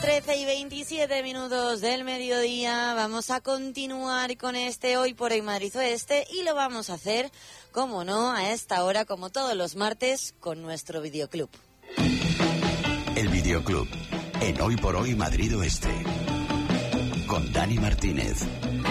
13:27 del mediodía, vamos a continuar con este Hoy por Hoy Madrid Oeste y lo vamos a hacer, como no, a esta hora, como todos los martes, con nuestro videoclub. El videoclub, en Hoy por Hoy Madrid Oeste, con Dani Martínez.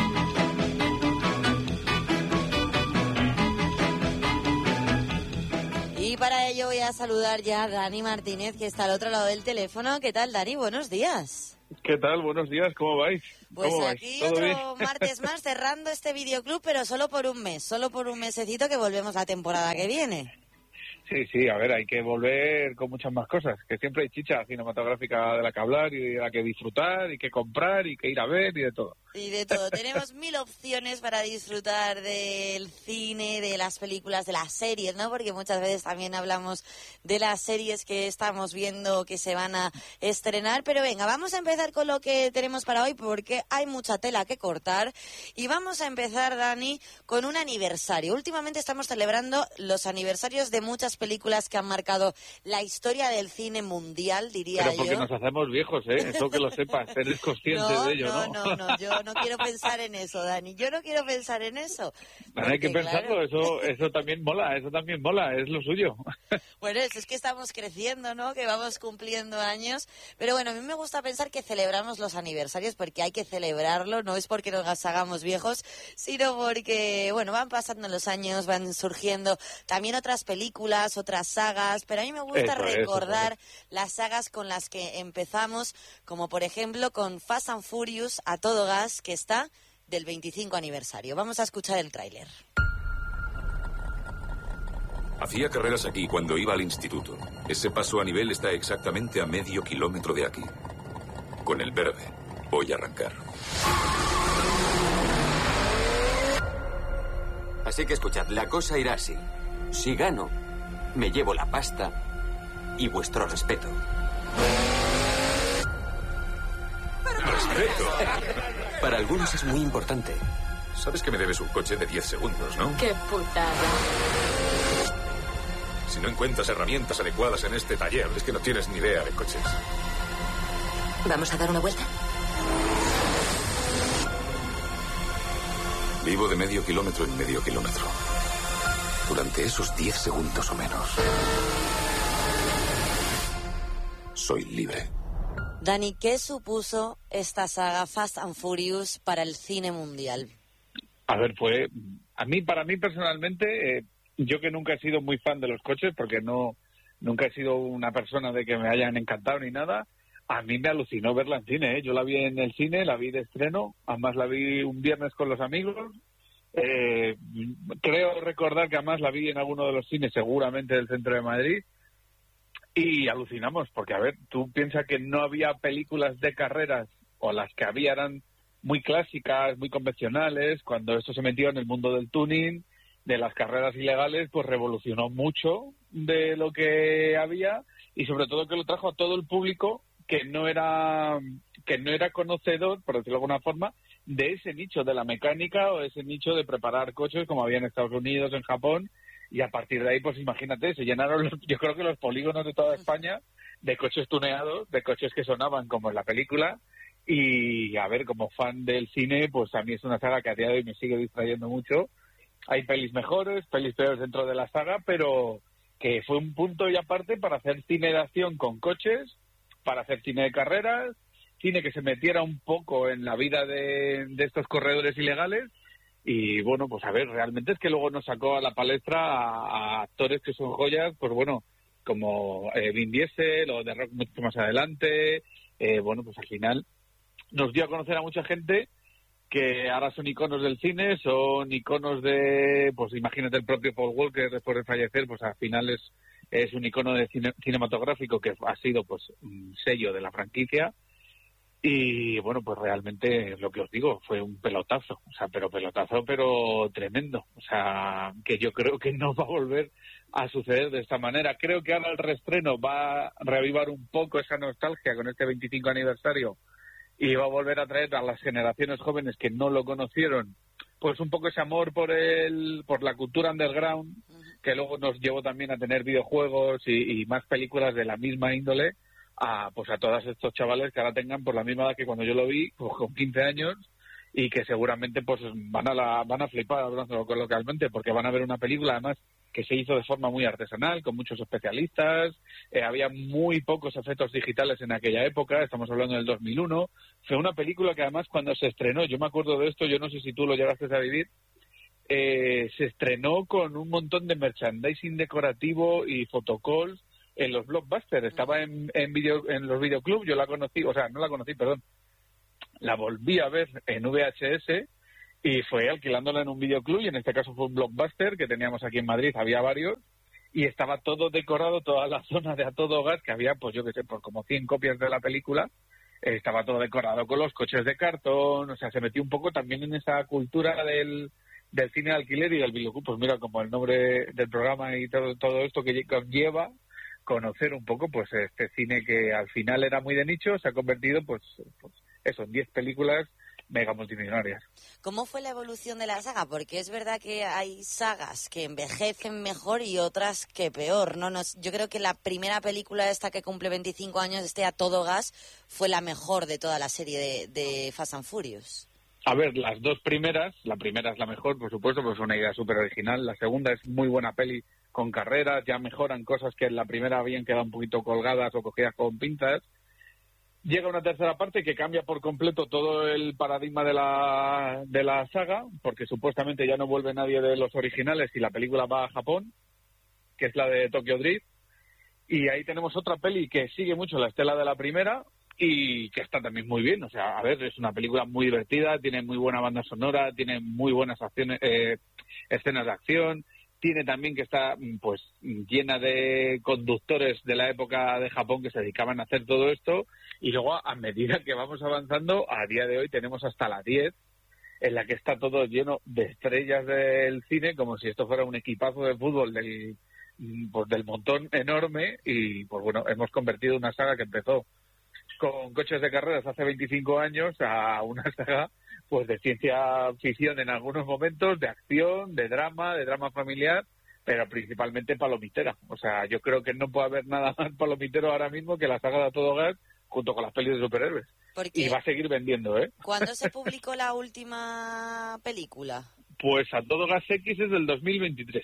Y para ello voy a saludar ya a Dani Martínez, que está al otro lado del teléfono. ¿Qué tal, Dani? Buenos días. ¿Qué tal? Buenos días, ¿cómo vais? Pues ¿Cómo aquí vais? otro martes más cerrando este videoclub, pero solo por un mesecito que volvemos la temporada que viene. Sí, a ver, hay que volver con muchas más cosas, que siempre hay chicha cinematográfica de la que hablar y de la que disfrutar y que comprar y que ir a ver y de todo. Y de todo. Tenemos 1000 opciones para disfrutar del cine, de las películas, de las series, ¿no? Porque muchas veces también hablamos de las series que estamos viendo que se van a estrenar. Pero venga, vamos a empezar con lo que tenemos para hoy porque hay mucha tela que cortar. Y vamos a empezar, Dani, con un aniversario. Últimamente estamos celebrando los aniversarios de muchas películas que han marcado la historia del cine mundial, diría yo. Pero porque nos hacemos viejos, ¿eh? Eso que lo sepas, eres consciente de ello, ¿no? No, yo no quiero pensar en eso, Dani. Yo no quiero pensar en eso. Porque, hay que pensarlo, claro, eso también mola, es lo suyo. Bueno, es que estamos creciendo, ¿no? Que vamos cumpliendo años. Pero bueno, a mí me gusta pensar que celebramos los aniversarios porque hay que celebrarlo. No es porque nos hagamos viejos, sino porque, bueno, van pasando los años, van surgiendo también otras películas, otras sagas. Pero a mí me gusta recordar las sagas con las que empezamos, como por ejemplo con Fast and Furious a todo gas, que está del 25 aniversario. Vamos a escuchar el tráiler. Hacía carreras aquí cuando iba al instituto. Ese paso a nivel está exactamente a medio kilómetro de aquí. Con el verde voy a arrancar. Así que escuchad, la cosa irá así. Si gano, me llevo la pasta y vuestro respeto. ¡Respeto! Para algunos es muy importante. Sabes que me debes un coche de 10 segundos, ¿no? ¡Qué putada! Si no encuentras herramientas adecuadas en este taller, es que no tienes ni idea de coches. ¿Vamos a dar una vuelta? Vivo de medio kilómetro en medio kilómetro. Durante esos 10 segundos o menos, soy libre. Dani, ¿qué supuso esta saga Fast and Furious para el cine mundial? A ver, para mí personalmente, yo que nunca he sido muy fan de los coches, porque nunca he sido una persona de que me hayan encantado ni nada, a mí me alucinó verla en cine, ¿eh? Yo la vi en el cine, la vi de estreno, además la vi un viernes con los amigos, creo recordar que además la vi en alguno de los cines, seguramente del centro de Madrid, y alucinamos, porque a ver, tú piensas que no había películas de carreras, o las que había eran muy clásicas, muy convencionales. Cuando esto se metió en el mundo del tuning, de las carreras ilegales, pues revolucionó mucho de lo que había, y sobre todo que lo trajo a todo el público que no era conocedor, por decirlo de alguna forma, de ese nicho de la mecánica o ese nicho de preparar coches como había en Estados Unidos, en Japón. Y a partir de ahí, pues imagínate, se llenaron, yo creo que los polígonos de toda España de coches tuneados, de coches que sonaban como en la película. Y a ver, como fan del cine, pues a mí es una saga que a día de hoy me sigue distrayendo mucho. Hay pelis mejores, pelis peores dentro de la saga, pero que fue un punto y aparte para hacer cine de acción con coches, para hacer cine de carreras, cine que se metiera un poco en la vida de estos corredores ilegales. Y bueno, pues a ver, realmente es que luego nos sacó a la palestra a actores que son joyas, pues bueno, como Vin Diesel o The Rock mucho más adelante. Bueno, pues al final nos dio a conocer a mucha gente que ahora son iconos del cine, son iconos de, pues imagínate el propio Paul Walker después de fallecer, pues al final es un icono de cinematográfico que ha sido pues un sello de la franquicia. Y bueno, pues realmente lo que os digo fue un pelotazo, o sea, pero tremendo, o sea, que yo creo que no va a volver a suceder de esta manera. Creo que ahora el reestreno va a reavivar un poco esa nostalgia con este 25 aniversario y va a volver a traer a las generaciones jóvenes que no lo conocieron, pues un poco ese amor por la cultura underground, que luego nos llevó también a tener videojuegos y más películas de la misma índole, a todos estos chavales que ahora tengan por la misma edad que cuando yo lo vi, pues con 15 años, y que seguramente pues van a flipar hablándolo localmente, porque van a ver una película además que se hizo de forma muy artesanal, con muchos especialistas, había muy pocos efectos digitales en aquella época, estamos hablando del 2001, fue una película que además cuando se estrenó, yo me acuerdo de esto, yo no sé si tú lo llegaste a vivir, se estrenó con un montón de merchandising decorativo y photocalls en los blockbusters, estaba en los videoclubs, yo la conocí, la volví a ver en VHS y fue alquilándola en un videoclub, y en este caso fue un blockbuster que teníamos aquí en Madrid, había varios, y estaba todo decorado, toda la zona de A Todo Gas, que había, pues yo qué sé, por como 100 copias de la película, estaba todo decorado con los coches de cartón, o sea, se metió un poco también en esa cultura del cine de alquiler y del videoclub, pues mira, como el nombre del programa y todo esto que conlleva, conocer un poco pues este cine que al final era muy de nicho, se ha convertido pues eso, en 10 películas mega multimillonarias. ¿Cómo fue la evolución de la saga? Porque es verdad que hay sagas que envejecen mejor y otras que peor, ¿no? Yo creo que la primera película esta que cumple 25 años, A Todo Gas, fue la mejor de toda la serie de Fast and Furious. A ver, las dos primeras, la primera es la mejor, por supuesto, pues es una idea súper original. La segunda es muy buena peli con carreras, ya mejoran cosas que en la primera habían quedado un poquito colgadas o cogidas con pinzas. Llega una tercera parte que cambia por completo todo el paradigma de la saga, porque supuestamente ya no vuelve nadie de los originales y la película va a Japón, que es la de Tokyo Drift. Y ahí tenemos otra peli que sigue mucho la estela de la primera y que está también muy bien. O sea, a ver, es una película muy divertida, tiene muy buena banda sonora, tiene muy buenas escenas de acción. Tiene también que está pues llena de conductores de la época de Japón que se dedicaban a hacer todo esto, y luego a medida que vamos avanzando, a día de hoy tenemos hasta la 10 en la que está todo lleno de estrellas del cine, como si esto fuera un equipazo de fútbol del montón enorme, y pues bueno, hemos convertido una saga que empezó con coches de carreras hace 25 años a una saga pues de ciencia ficción en algunos momentos, de acción, de drama familiar, pero principalmente palomitera. O sea, yo creo que no puede haber nada más palomitero ahora mismo que la saga de A Todo Gas junto con las pelis de superhéroes. Y va a seguir vendiendo, ¿eh? ¿Cuándo se publicó la última película? Pues A Todo Gas X es del 2023,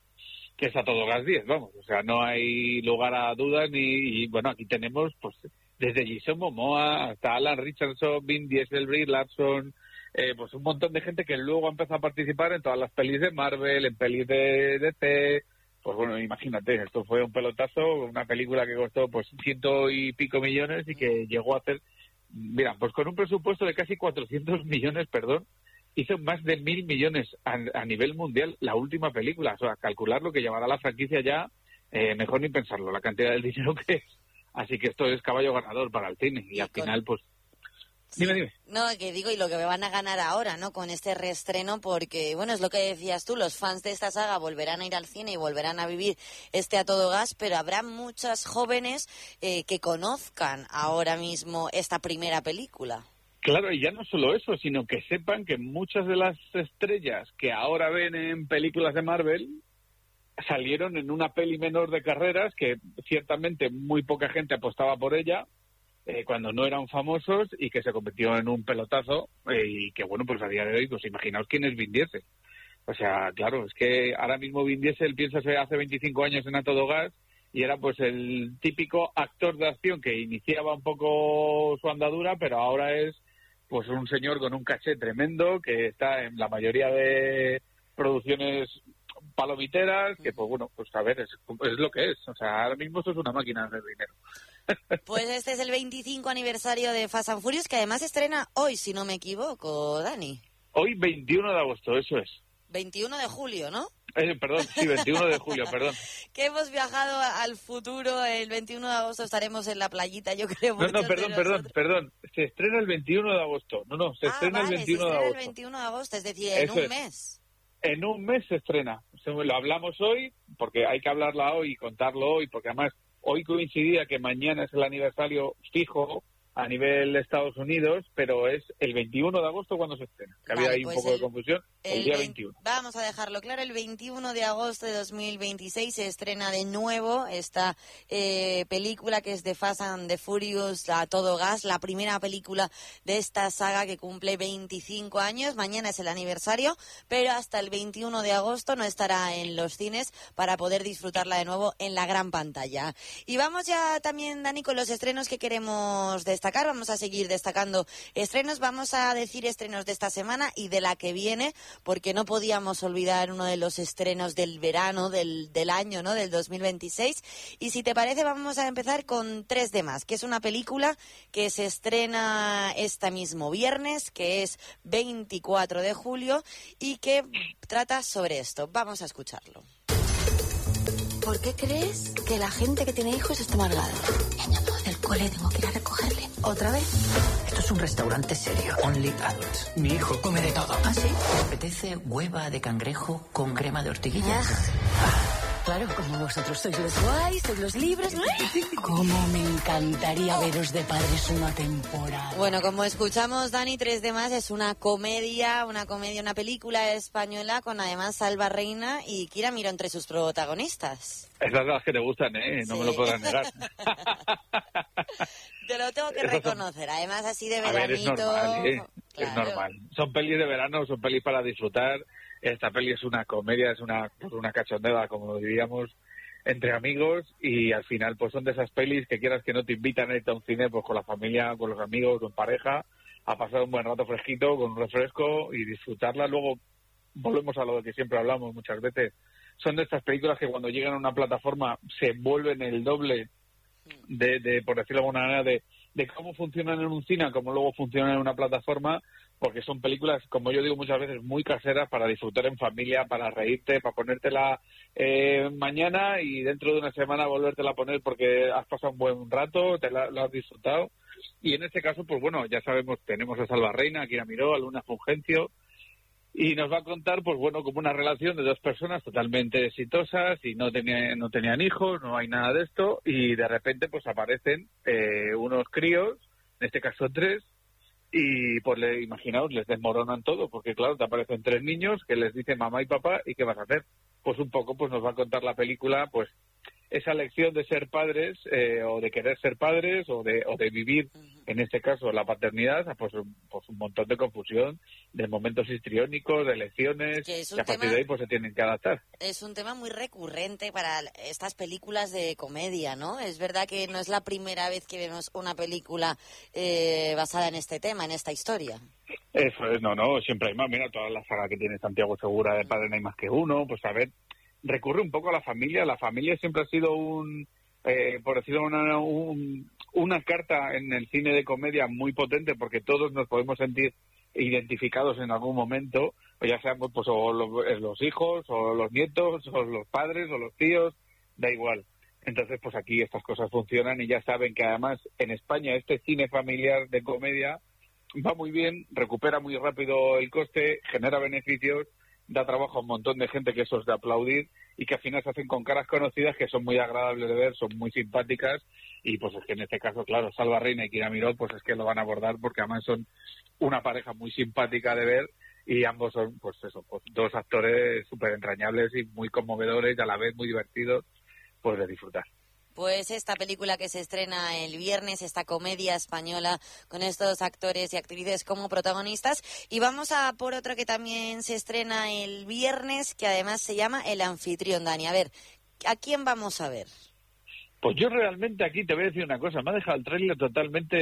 que es A Todo Gas 10, vamos. O sea, no hay lugar a dudas y bueno, aquí tenemos pues desde Jason Momoa hasta Alan Richardson, Vin Diesel, Brie Larson, pues un montón de gente que luego ha empezado a participar en todas las pelis de Marvel, en pelis de DC. Pues bueno, imagínate, esto fue un pelotazo, una película que costó pues 100 y pico millones y que llegó a hacer, mira, pues con un presupuesto de casi 400 millones, hizo más de 1.000 millones a nivel mundial la última película. O sea, calcular lo que llevará la franquicia ya, mejor ni pensarlo, la cantidad de dinero que es. Así que esto es caballo ganador para el cine y al final pues... Sí. Dime. No, que digo, y lo que me van a ganar ahora, ¿no? Con este reestreno, porque, bueno, es lo que decías tú, los fans de esta saga volverán a ir al cine y volverán a vivir A Todo Gas, pero habrá muchas jóvenes que conozcan ahora mismo esta primera película. Claro, y ya no solo eso, sino que sepan que muchas de las estrellas que ahora ven en películas de Marvel salieron en una peli menor de carreras que ciertamente muy poca gente apostaba por ella, cuando no eran famosos, y que se convirtió en un pelotazo, y que bueno, pues a día de hoy, pues imaginaos quién es Vin Diesel. O sea, claro, es que ahora mismo Vin Diesel, piénsase, hace 25 años en A Todo Gas, y era pues el típico actor de acción que iniciaba un poco su andadura, pero ahora es pues un señor con un caché tremendo, que está en la mayoría de producciones palomiteras, que pues bueno, pues a ver, es lo que es. O sea, ahora mismo eso es una máquina de dinero. Pues este es el 25 aniversario de Fast and Furious, que además estrena hoy, si no me equivoco, Dani. Hoy, 21 de agosto, eso es. 21 de julio, ¿no? Perdón, sí, 21 de julio, perdón. Que hemos viajado al futuro, el 21 de agosto estaremos en la playita, yo creo. No, perdón. Se estrena el 21 de agosto. Se estrena el 21 de agosto. El 21 de agosto, es decir, en un mes. En un mes se estrena. Lo hablamos hoy, porque hay que hablarla hoy y contarlo hoy, porque además hoy coincidía que mañana es el aniversario fijo a nivel Estados Unidos, pero es el 21 de agosto cuando se estrena. Que había ahí un poco de confusión. El día 21. Vamos a dejarlo claro, el 21 de agosto de 2026 se estrena de nuevo esta película que es de Fast and the Furious a todo gas, la primera película de esta saga que cumple 25 años. Mañana es el aniversario, pero hasta el 21 de agosto no estará en los cines para poder disfrutarla de nuevo en la gran pantalla. Y vamos ya también, Dani, con los estrenos que queremos destacar. Vamos a seguir destacando estrenos. Vamos a decir estrenos de esta semana y de la que viene, porque no podíamos olvidar uno de los estrenos del verano, del año, ¿no? Del 2026. Y si te parece, vamos a empezar con 3 de más, que es una película que se estrena este mismo viernes, que es 24 de julio, y que trata sobre esto. Vamos a escucharlo. ¿Por qué crees que la gente que tiene hijos está amargada? Niña, no, del cole tengo que ir a recogerle. ¿Otra vez? Esto es un restaurante serio. Only adults. Mi hijo come de todo. ¿Ah, sí? ¿Te apetece hueva de cangrejo con crema de ortiguillas? Claro, como vosotros sois los guays, sois los libres. Cómo me encantaría veros de padres una temporada. Bueno, como escuchamos, Dani, 3 de más es una comedia, una película española con además Alba Reina y Kira Miró entre sus protagonistas. Esas son las que te gustan, ¿eh? No me lo podrás negar. Te lo tengo que reconocer, además así de veranito. A ver, es normal, ¿eh? Claro. Es normal. Son pelis de verano, son pelis para disfrutar. Esta peli es una comedia, es una cachondeo, como diríamos, entre amigos, y al final pues son de esas pelis que quieras que no te invitan a irte a un cine pues con la familia, con los amigos, con pareja, a pasar un buen rato fresquito, con un refresco y disfrutarla. Luego volvemos a lo de que siempre hablamos muchas veces. Son de estas películas que cuando llegan a una plataforma se vuelven el doble de por decirlo de alguna manera, de cómo funcionan en un cine, como luego funcionan en una plataforma, porque son películas, como yo digo muchas veces, muy caseras para disfrutar en familia, para reírte, para ponértela mañana y dentro de una semana volvértela a poner porque has pasado un buen rato, lo has disfrutado. Y en este caso, pues bueno, ya sabemos, tenemos a Salva Reina, a Kira Miró, a Luna Fulgencio, y nos va a contar, pues bueno, como una relación de 2 personas totalmente exitosas y no tenían hijos, no hay nada de esto, y de repente pues aparecen unos críos, en este caso 3, y pues imaginaos, les desmoronan todo, porque claro, te aparecen 3 niños que les dicen mamá y papá, ¿y qué vas a hacer? Pues un poco pues nos va a contar la película, pues esa lección de ser padres, o de querer ser padres, o de vivir, en este caso, la paternidad, pues un montón de confusión, de momentos histriónicos, de lecciones, que a partir de ahí pues se tienen que adaptar. Es un tema muy recurrente para estas películas de comedia, ¿no? Es verdad que no es la primera vez que vemos una película basada en este tema, en esta historia. Eso es, no, siempre hay más. Mira, toda la saga que tiene Santiago Segura de Padre no hay más que uno, pues a ver, recurre un poco a la familia. La familia siempre ha sido por decirlo una carta en el cine de comedia muy potente, porque todos nos podemos sentir identificados en algún momento, o ya seamos pues o los hijos, o los nietos, o los padres, o los tíos, da igual. Entonces, pues aquí estas cosas funcionan y ya saben que además en España este cine familiar de comedia va muy bien, recupera muy rápido el coste, genera beneficios, da trabajo a un montón de gente, que eso es de aplaudir, y que al final se hacen con caras conocidas que son muy agradables de ver, son muy simpáticas, y pues es que en este caso, claro, Salva Reina y Kira Miró, pues es que lo van a abordar porque además son una pareja muy simpática de ver, y ambos son, pues eso, pues 2 actores súper entrañables y muy conmovedores y a la vez muy divertidos, pues de disfrutar. Pues esta película que se estrena el viernes, esta comedia española con estos actores y actrices como protagonistas. Y vamos a por otro que también se estrena el viernes, que además se llama El Anfitrión, Dani. A ver, ¿a quién vamos a ver? Pues yo realmente aquí te voy a decir una cosa, me ha dejado el tráiler totalmente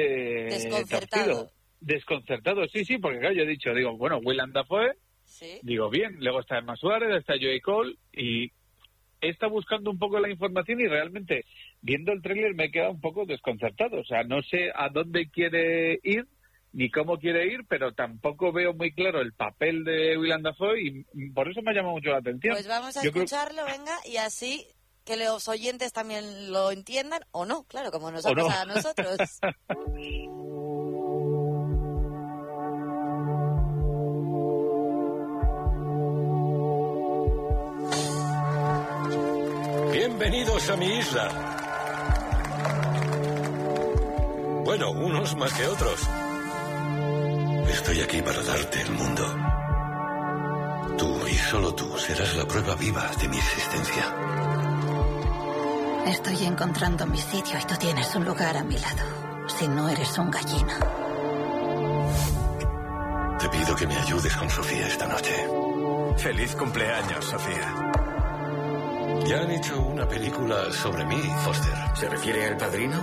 desconcertado, sí, porque claro, yo he dicho, bueno, Willem Dafoe, ¿sí? Digo, bien, luego está Emma Suárez, está Joey Cole, y he estado buscando un poco la información y realmente viendo el tráiler me he quedado un poco desconcertado. O sea, no sé a dónde quiere ir ni cómo quiere ir, pero tampoco veo muy claro el papel de Willem Dafoe y por eso me ha llamado mucho la atención. Pues vamos a escucharlo, venga, y así que los oyentes también lo entiendan, o no, claro, como nos ha pasado a nosotros. Bienvenidos a mi isla. Bueno, unos más que otros. Estoy aquí para darte el mundo. Tú y solo tú serás la prueba viva de mi existencia. Estoy encontrando mi sitio y tú tienes un lugar a mi lado. Si no eres un gallina. Te pido que me ayudes con Sofía esta noche. Feliz cumpleaños, Sofía. Ya han hecho una película sobre mí, Foster. ¿Se refiere al Padrino?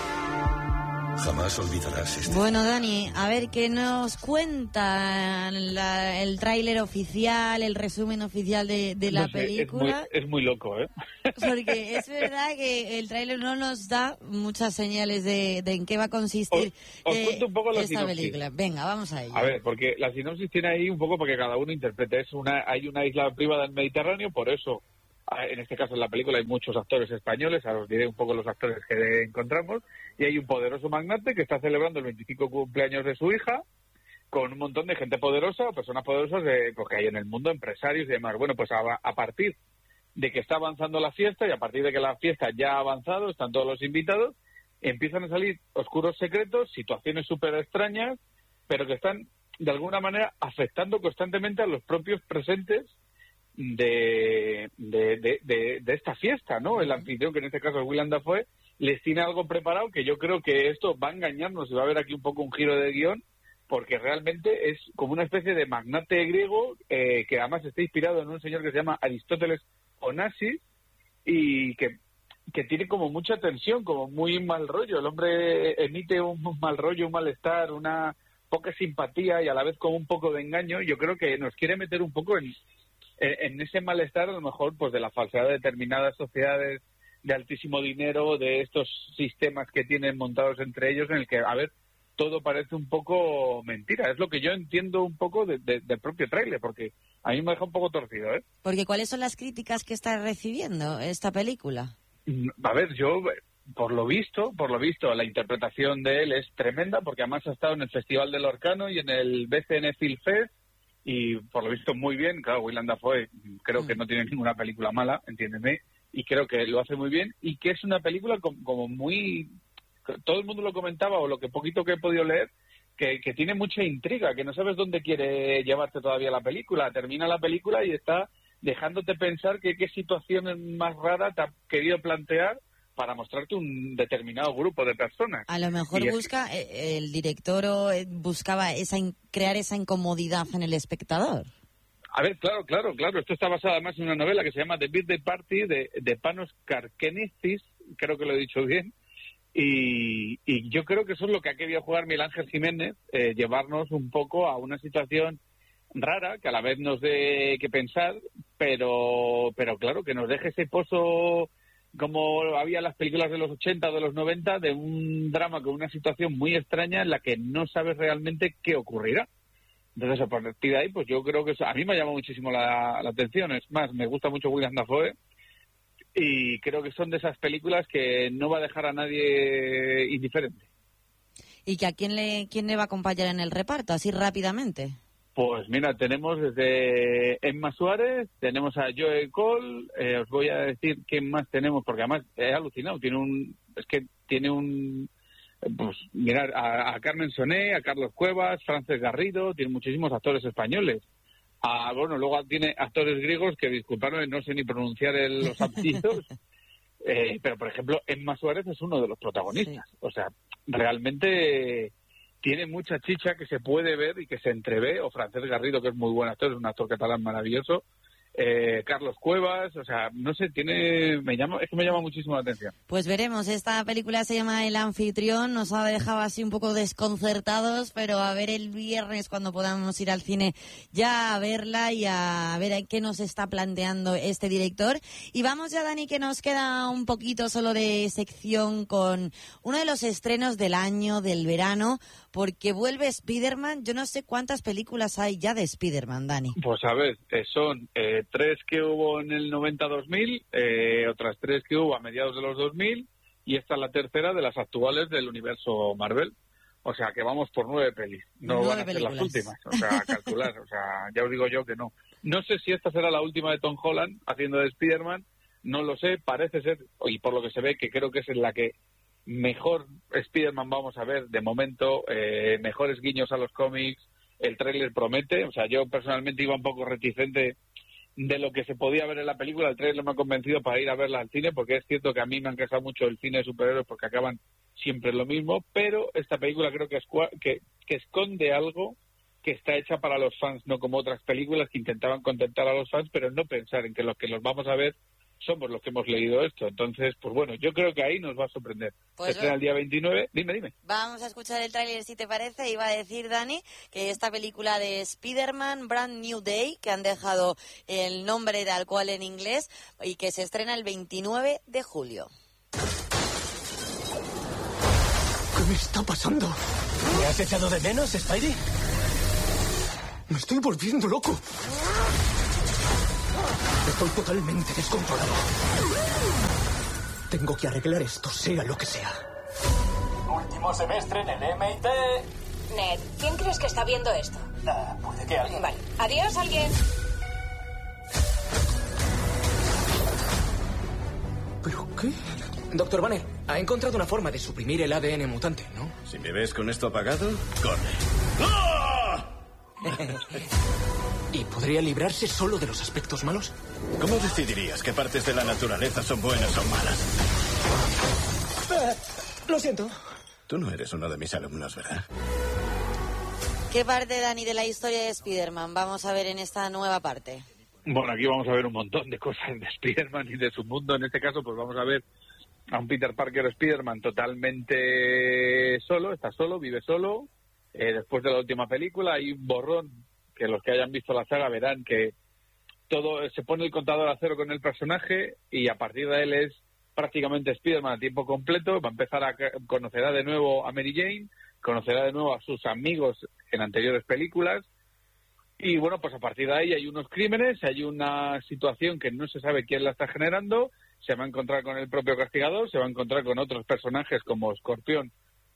Jamás olvidarás este. Bueno, Dani, a ver qué nos cuenta el tráiler oficial, el resumen oficial de la película. Es muy loco, ¿eh? Porque es verdad que el tráiler no nos da muchas señales de en qué va a consistir os cuento un poco la esta sinopsis. película. Venga, vamos a ello. A ver, porque la sinopsis tiene ahí un poco porque cada uno interprete. Hay una isla privada del Mediterráneo, por eso, en este caso en la película hay muchos actores españoles, ahora os diré un poco los actores que encontramos, y hay un poderoso magnate que está celebrando el 25 cumpleaños de su hija, con un montón de gente poderosa, personas poderosas que hay en el mundo, empresarios y demás. Bueno, pues a partir de que está avanzando la fiesta y a partir de que la fiesta ya ha avanzado, están todos los invitados, empiezan a salir oscuros secretos, situaciones súper extrañas, pero que están de alguna manera afectando constantemente a los propios presentes de esta fiesta, ¿no? El anfitrión, que en este caso es Willem Dafoe, les tiene algo preparado que yo creo que esto va a engañarnos y va a haber aquí un poco un giro de guión, porque realmente es como una especie de magnate griego que además está inspirado en un señor que se llama Aristóteles Onassis y que tiene como mucha tensión, como muy mal rollo. El hombre emite un mal rollo, un malestar, una poca simpatía y a la vez como un poco de engaño. Yo creo que nos quiere meter un poco en ese malestar, a lo mejor, pues de la falsedad de determinadas sociedades de altísimo dinero, de estos sistemas que tienen montados entre ellos, en el que, a ver, todo parece un poco mentira. Es lo que yo entiendo un poco del propio tráiler, porque a mí me deja un poco torcido, ¿eh? Porque ¿cuáles son las críticas que está recibiendo esta película? A ver, yo, por lo visto, la interpretación de él es tremenda, porque además ha estado en el Festival del Orcano y en el BCN Film Fest, y por lo visto muy bien. Claro, Willem Dafoe creo que no tiene ninguna película mala, entiéndeme, y creo que lo hace muy bien, y que es una película como muy... Todo el mundo lo comentaba, o lo que poquito que he podido leer, que tiene mucha intriga, que no sabes dónde quiere llevarte todavía la película. Termina la película y está dejándote pensar qué situación más rara te ha querido plantear para mostrarte un determinado grupo de personas. A lo mejor el director buscaba crear esa incomodidad en el espectador. A ver, claro. Esto está basado además en una novela que se llama The Birthday Party de Panos Karkenistis, creo que lo he dicho bien, y yo creo que eso es lo que ha querido jugar Miguel Ángel Jiménez, llevarnos un poco a una situación rara, que a la vez nos dé que pensar, pero claro, que nos deje ese pozo como había en las películas de los 80 o de los 90, de un drama con una situación muy extraña en la que no sabes realmente qué ocurrirá. Entonces, a partir de ahí, pues yo creo que eso, a mí me llama muchísimo la atención. Es más, me gusta mucho Willem Dafoe y creo que son de esas películas que no va a dejar a nadie indiferente. ¿Y que a quién le va a acompañar en el reparto, así rápidamente? Pues mira, tenemos desde Emma Suárez, tenemos a Joe Cole, os voy a decir quién más tenemos, porque además he alucinado, pues mirar a Carmen Soné, a Carlos Cuevas, Frances Garrido, tiene muchísimos actores españoles. Bueno, luego tiene actores griegos que, disculpadme, no sé ni pronunciar los apellidos, pero por ejemplo Emma Suárez es uno de los protagonistas. Sí. O sea, realmente tiene mucha chicha que se puede ver y que se entrevé, o Frances Garrido, que es muy buen actor, es un actor catalán maravilloso, Carlos Cuevas, o sea, no sé, me llama muchísimo la atención. Pues veremos, esta película se llama El Anfitrión, nos ha dejado así un poco desconcertados, pero a ver el viernes cuando podamos ir al cine ya a verla y a ver qué nos está planteando este director. Y vamos ya, Dani, que nos queda un poquito solo de sección con uno de los estrenos del año, del verano, porque vuelve Spider-Man. Yo no sé cuántas películas hay ya de Spider-Man, Dani. Pues a ver, son 3 que hubo en el 90-2000, otras 3 que hubo a mediados de los 2000, y esta es la tercera de las actuales del universo Marvel. O sea, que vamos por 9 pelis. No van a ser las últimas. O sea, calcular. O sea, ya os digo yo que no. No sé si esta será la última de Tom Holland haciendo de Spider-Man. No lo sé. Parece ser, y por lo que se ve, que creo que es en la que mejor Spider-Man vamos a ver de momento, mejores guiños a los cómics, el tráiler promete. O sea, yo personalmente iba un poco reticente de lo que se podía ver en la película. El tráiler me ha convencido para ir a verla al cine, porque es cierto que a mí me han casado mucho el cine de superhéroes porque acaban siempre lo mismo, pero esta película creo que esconde algo que está hecha para los fans, no como otras películas que intentaban contentar a los fans, pero no pensar en que los vamos a ver somos los que hemos leído esto. Entonces, pues bueno, yo creo que ahí nos va a sorprender. Pues estrena el día 29. Dime. Vamos a escuchar el tráiler, si te parece. Iba a decir, Dani, que esta película de Spider-Man, Brand New Day, que han dejado el nombre tal cual en inglés, y que se estrena el 29 de julio. ¿Qué me está pasando? ¿Me has echado de menos, Spidey? Me estoy volviendo loco. Estoy totalmente descontrolado. Tengo que arreglar esto, sea lo que sea. Último semestre en el MIT. Ned, ¿quién crees que está viendo esto? Puede que alguien. Vale. Adiós, alguien. ¿Pero qué? Doctor Banner, ha encontrado una forma de suprimir el ADN mutante, ¿no? Si me ves con esto apagado, corre. ¿Y podría librarse solo de los aspectos malos? ¿Cómo decidirías qué partes de la naturaleza son buenas o malas? Lo siento. Tú no eres uno de mis alumnos, ¿verdad? ¿Qué parte, Dani, de la historia de Spider-Man vamos a ver en esta nueva parte? Bueno, aquí vamos a ver un montón de cosas de Spider-Man y de su mundo. En este caso, pues vamos a ver a un Peter Parker Spider-Man totalmente solo, está solo, vive solo. Después de la última película hay un borrón, que los que hayan visto la saga verán que todo se pone el contador a cero con el personaje y a partir de él es prácticamente Spider-Man a tiempo completo. Va a empezar conocerá de nuevo a Mary Jane, conocerá de nuevo a sus amigos en anteriores películas y bueno, pues a partir de ahí hay unos crímenes, hay una situación que no se sabe quién la está generando, se va a encontrar con el propio Castigador, se va a encontrar con otros personajes como Escorpión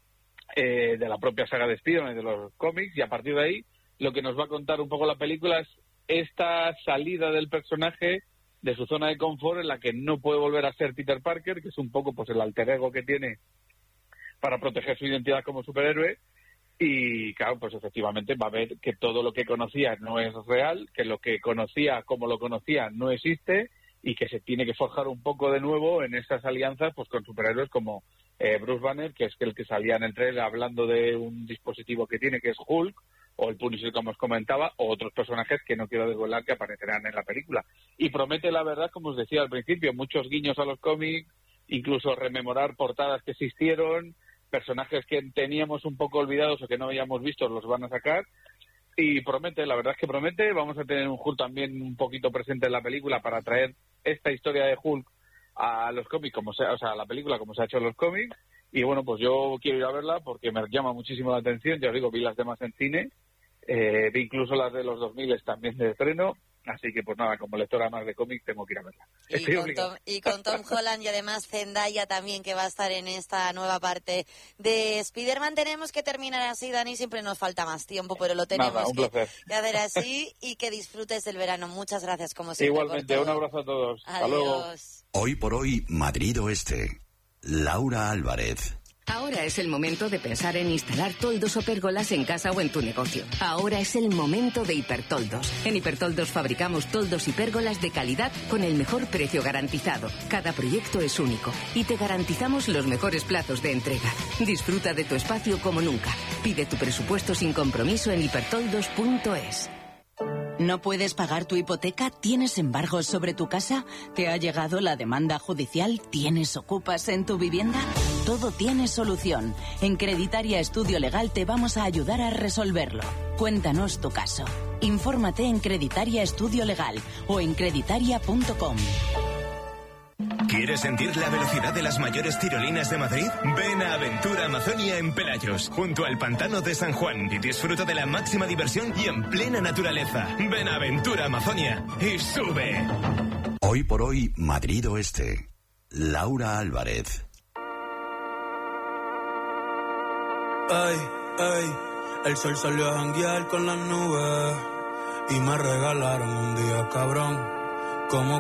de la propia saga de Spider-Man y de los cómics, y a partir de ahí lo que nos va a contar un poco la película es esta salida del personaje de su zona de confort en la que no puede volver a ser Peter Parker, que es un poco pues el alter ego que tiene para proteger su identidad como superhéroe. Y claro, pues efectivamente va a ver que todo lo que conocía no es real, que lo que conocía como lo conocía no existe y que se tiene que forjar un poco de nuevo en esas alianzas pues con superhéroes como Bruce Banner, que es el que salía en el trailer hablando de un dispositivo que tiene, que es Hulk, o el Punisher, como os comentaba, o otros personajes que no quiero desvelar que aparecerán en la película. Y promete, la verdad, como os decía al principio, muchos guiños a los cómics, incluso rememorar portadas que existieron, personajes que teníamos un poco olvidados o que no habíamos visto los van a sacar. Y promete, la verdad es que promete. Vamos a tener un Hulk también un poquito presente en la película para traer esta historia de Hulk a los cómics, a la película como se ha hecho en los cómics. Y bueno, pues yo quiero ir a verla porque me llama muchísimo la atención. Ya os digo, vi las demás en cine, vi incluso las de los 2000 también de estreno. Así que pues nada, como lectora más de cómics tengo que ir a verla. Y con Tom Holland y además Zendaya también, que va a estar en esta nueva parte de Spider-Man. Tenemos que terminar así, Dani, siempre nos falta más tiempo, pero lo tenemos que hacer así. Y que disfrutes del verano. Muchas gracias, como siempre. Igualmente, un abrazo a todos. Adiós. Hasta luego. Hoy por hoy, Madrid Oeste. Laura Álvarez. Ahora es el momento de pensar en instalar toldos o pérgolas en casa o en tu negocio. Ahora es el momento de Hipertoldos. En Hipertoldos fabricamos toldos y pérgolas de calidad con el mejor precio garantizado. Cada proyecto es único y te garantizamos los mejores plazos de entrega. Disfruta de tu espacio como nunca. Pide tu presupuesto sin compromiso en hipertoldos.es. ¿No puedes pagar tu hipoteca? ¿Tienes embargos sobre tu casa? ¿Te ha llegado la demanda judicial? ¿Tienes ocupas en tu vivienda? Todo tiene solución. En Creditaria Estudio Legal te vamos a ayudar a resolverlo. Cuéntanos tu caso. Infórmate en Creditaria Estudio Legal o en creditaria.com. ¿Quieres sentir la velocidad de las mayores tirolinas de Madrid? Ven a Aventura Amazonia en Pelayos, junto al pantano de San Juan, y disfruta de la máxima diversión y en plena naturaleza. Ven a Aventura Amazonia y sube. Hoy por hoy, Madrid Oeste. Laura Álvarez. Ay, ay, el sol salió a janguear con las nubes y me regalaron un día cabrón. Como